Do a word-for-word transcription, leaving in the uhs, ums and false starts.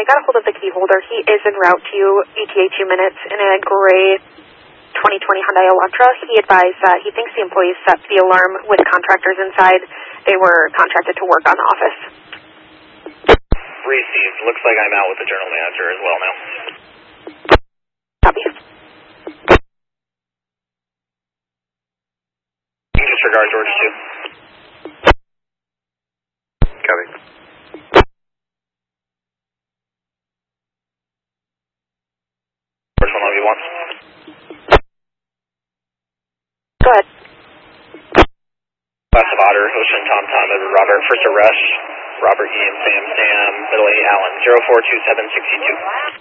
I got a hold of the key holder. He is en route to you, E T A two minutes, in a gray twenty twenty Hyundai Elantra. He advised that he thinks the employees set the alarm with contractors inside. They were contracted to work on the office. Received. Looks like I'm out with the general manager as well now. Copy. Disregard George two. Copy. First one, one v one. Go ahead. Class of Otter, Ocean, Tom, Tom, Edward, Robert. First arrest, Robert, Ian, Sam, Sam, Middle A, Allen. zero four two seven six two.